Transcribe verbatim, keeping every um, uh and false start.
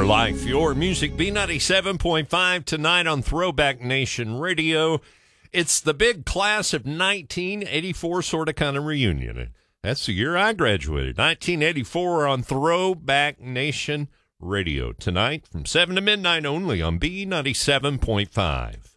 Your life, your music. B ninety-seven point five tonight on Throwback Nation Radio. It's the big class of nineteen eighty-four sort of kind of reunion. That's the year I graduated. nineteen eighty-four on Throwback Nation Radio. Tonight from seven to midnight only on B ninety-seven point five.